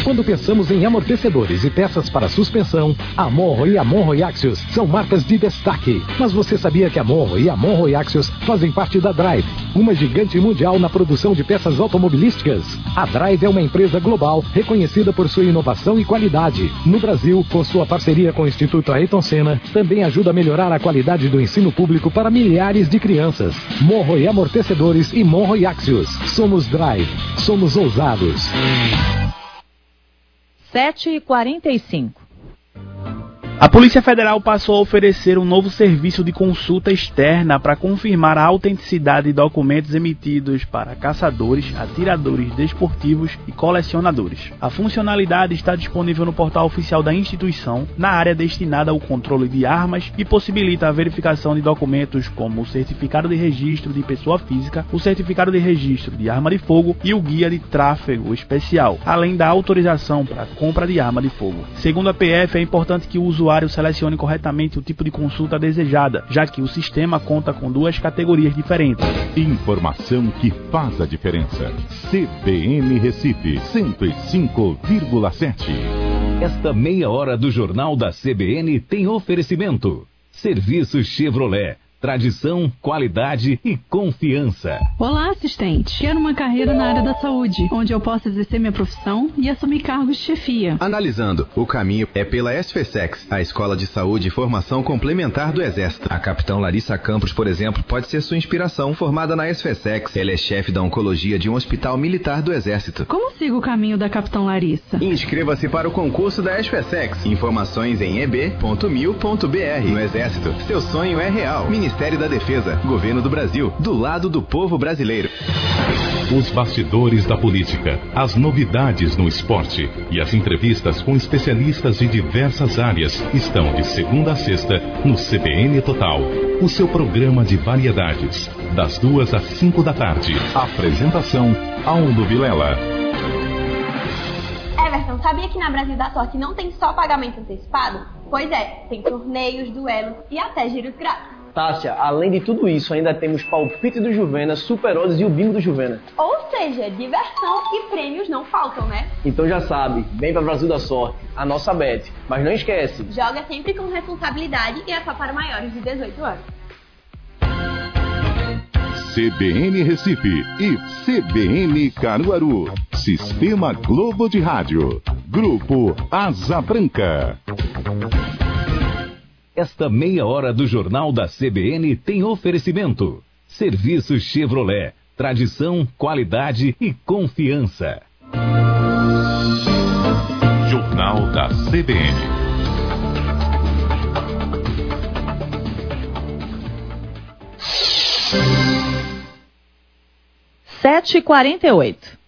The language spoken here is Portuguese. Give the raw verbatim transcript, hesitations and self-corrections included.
Quando pensamos em amortecedores e peças para suspensão, a Monro e a Monro Axios são marcas de destaque. Mas você sabia que a Monro e a Monro Axios fazem parte da Drive, uma gigante mundial na produção de peças automobilísticas? A Drive é uma empresa global reconhecida por sua inovação e qualidade. No Brasil, com sua parceria com o Instituto Ayrton Senna, também ajuda a melhorar a qualidade do ensino público para milhares de crianças. Monro e Amortecedores e Monro e Axios. Somos Drive. Somos ousados. sete e quarenta e cinco. A Polícia Federal passou a oferecer um novo serviço de consulta externa para confirmar a autenticidade de documentos emitidos para caçadores, atiradores desportivos e colecionadores. A funcionalidade está disponível no portal oficial da instituição, na área destinada ao controle de armas, e possibilita a verificação de documentos como o certificado de registro de pessoa física, o certificado de registro de arma de fogo e o guia de tráfego especial, além da autorização para a compra de arma de fogo. Segundo a P F, é importante que o usuário O usuário selecione corretamente o tipo de consulta desejada, já que o sistema conta com duas categorias diferentes. Informação que faz a diferença. C B N Recife cento e cinco vírgula sete. Esta meia hora do Jornal da C B N tem oferecimento. Serviço Chevrolet. Tradição, qualidade e confiança. Olá, assistente. Quero uma carreira na área da saúde, onde eu possa exercer minha profissão e assumir cargos de chefia. Analisando, o caminho é pela SFSEX, a Escola de Saúde e Formação Complementar do Exército. A capitã Larissa Campos, por exemplo, pode ser sua inspiração. Formada na SFSEX, ela é chefe da oncologia de um hospital militar do Exército. Como sigo o caminho da capitã Larissa? Inscreva-se para o concurso da SFSEX. Informações em e b ponto mil ponto b r. No Exército, seu sonho é real. Ministério da Defesa, Governo do Brasil, do lado do povo brasileiro. Os bastidores da política, as novidades no esporte e as entrevistas com especialistas de diversas áreas estão de segunda a sexta no C B N Total, o seu programa de variedades, das duas às cinco da tarde. Apresentação, Aldo Vilela. Everton, sabia que na Brasil da Sorte não tem só pagamento antecipado? Pois é, tem torneios, duelos e até giros grátis. Tássia, além de tudo isso, ainda temos palpite do Juvena, Super Odds e o bingo do Juvena. Ou seja, diversão e prêmios não faltam, né? Então já sabe, vem pra Brasil da Sorte, a nossa bet. Mas não esquece, joga sempre com responsabilidade e é só para maiores de dezoito anos. C B N Recife e C B N Caruaru. Sistema Globo de Rádio. Grupo Asa Branca. Esta meia hora do Jornal da C B N tem oferecimento. Serviço Chevrolet. Tradição, qualidade e confiança. Jornal da C B N. sete e quarenta e oito.